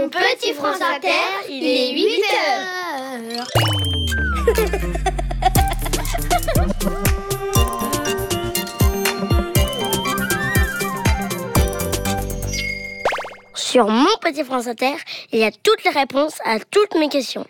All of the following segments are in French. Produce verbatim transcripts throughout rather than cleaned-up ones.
Mon petit France Inter, il est huit heures. Sur Mon petit France Inter, il y a toutes les réponses à toutes mes questions.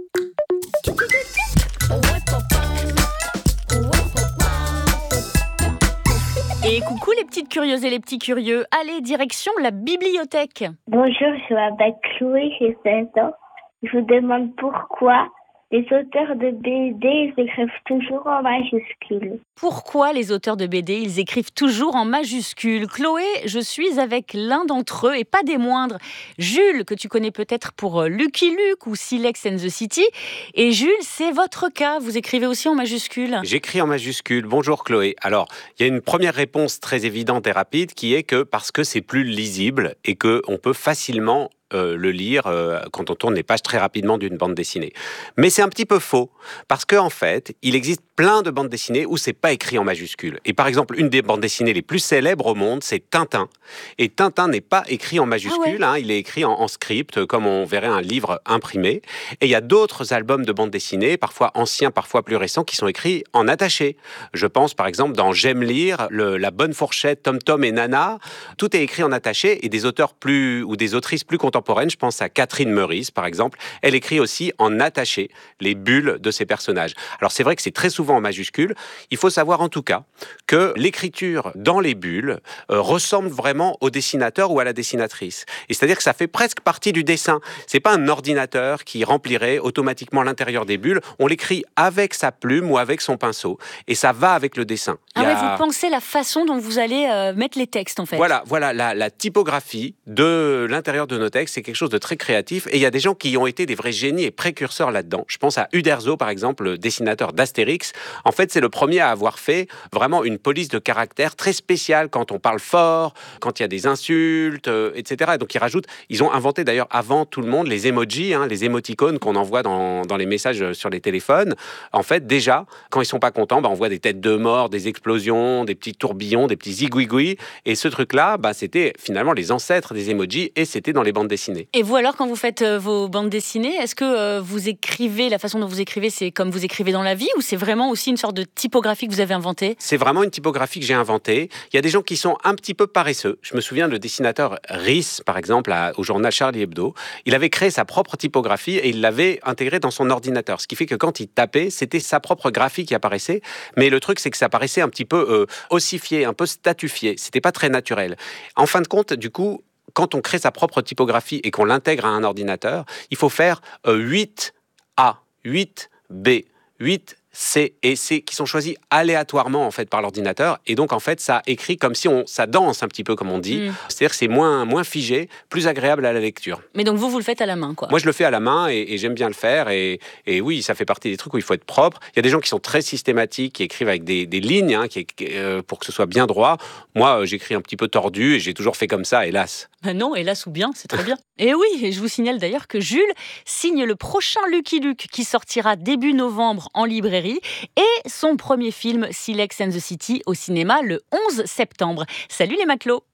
Et coucou les petites curieuses et les petits curieux. Allez, direction la bibliothèque. Bonjour, je m'appelle Chloé, j'ai seize ans. Je vous demande pourquoi les auteurs de B D ils écrivent toujours en majuscules. Pourquoi les auteurs de B D, ils écrivent toujours en majuscules? Chloé, je suis avec l'un d'entre eux et pas des moindres. Jules, que tu connais peut-être pour Lucky Luke ou Silex and the City. Et Jules, c'est votre cas. Vous écrivez aussi en majuscules? J'écris en majuscules. Bonjour Chloé. Alors, il y a une première réponse très évidente et rapide qui est que parce que c'est plus lisible et qu'on peut facilement Euh, le lire euh, quand on tourne les pages très rapidement d'une bande dessinée. Mais c'est un petit peu faux, parce qu'en fait, il existe plein de bandes dessinées où c'est pas écrit en majuscules. Et par exemple, une des bandes dessinées les plus célèbres au monde, c'est Tintin. Et Tintin n'est pas écrit en majuscules, ah ouais. hein, il est écrit en, en script, comme on verrait un livre imprimé. Et il y a d'autres albums de bandes dessinées, parfois anciens, parfois plus récents, qui sont écrits en attaché. Je pense par exemple dans J'aime lire, le, La Bonne Fourchette, Tom Tom et Nana. Tout est écrit en attaché, et des auteurs plus ou des autrices plus contemporaines, je pense à Catherine Meurice, par exemple, elle écrit aussi en attaché les bulles de ses personnages. Alors c'est vrai que c'est très souvent en majuscules. Il faut savoir en tout cas que l'écriture dans les bulles euh, ressemble vraiment au dessinateur ou à la dessinatrice. Et c'est-à-dire que ça fait presque partie du dessin. C'est pas un ordinateur qui remplirait automatiquement l'intérieur des bulles. On l'écrit avec sa plume ou avec son pinceau. Et ça va avec le dessin. Ah Il y ouais, a... vous pensez la façon dont vous allez euh, mettre les textes, en fait. Voilà, voilà la, la typographie de l'intérieur de nos textes, c'est quelque chose de très créatif. Et il y a des gens qui ont été des vrais génies et précurseurs là-dedans. Je pense à Uderzo, par exemple, le dessinateur d'Astérix. En fait, c'est le premier à avoir fait vraiment une police de caractère très spéciale quand on parle fort, quand il y a des insultes, euh, et cetera. Et donc, ils rajoutent... Ils ont inventé d'ailleurs avant tout le monde les emojis, hein, les émoticônes qu'on envoie dans, dans les messages sur les téléphones. En fait, déjà, quand ils sont pas contents, bah, on voit des têtes de mort, des explosions, des petits tourbillons, des petits zigouigouis. Et ce truc-là, bah, c'était finalement les ancêtres des emojis et c'était dans les bandes dessinées. Et vous alors, quand vous faites euh, vos bandes dessinées, est-ce que euh, vous écrivez, la façon dont vous écrivez, c'est comme vous écrivez dans la vie, ou c'est vraiment aussi une sorte de typographie que vous avez inventée? C'est vraiment une typographie que j'ai inventée. Il y a des gens qui sont un petit peu paresseux. Je me souviens, le dessinateur Rhys, par exemple, à, au journal Charlie Hebdo, il avait créé sa propre typographie et il l'avait intégrée dans son ordinateur. Ce qui fait que quand il tapait, c'était sa propre graphie qui apparaissait. Mais le truc, c'est que ça paraissait un petit peu euh, ossifié, un peu statifié. C'était pas très naturel. En fin de compte, du coup, quand on crée sa propre typographie et qu'on l'intègre à un ordinateur, il faut faire euh, huit A, huit B, huit C et C qui sont choisis aléatoirement en fait par l'ordinateur, et donc en fait ça écrit comme si on ça danse un petit peu comme on dit, mmh. c'est-à-dire que c'est moins moins figé, plus agréable à la lecture. Mais donc vous vous le faites à la main quoi? Moi je le fais à la main et, et j'aime bien le faire et, et oui ça fait partie des trucs où il faut être propre. Il y a des gens qui sont très systématiques, qui écrivent avec des, des lignes hein, qui, euh, pour que ce soit bien droit. Moi euh, j'écris un petit peu tordu et j'ai toujours fait comme ça, hélas. Ben non, hélas ou bien, c'est très bien. Et oui, et je vous signale d'ailleurs que Jules signe le prochain Lucky Luke qui sortira début novembre en librairie et son premier film Silex and the City au cinéma le onze septembre. Salut les matelots.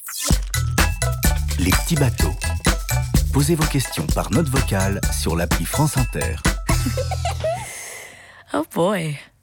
Les petits bateaux. Posez vos questions par note vocale sur l'appli France Inter. Oh boy.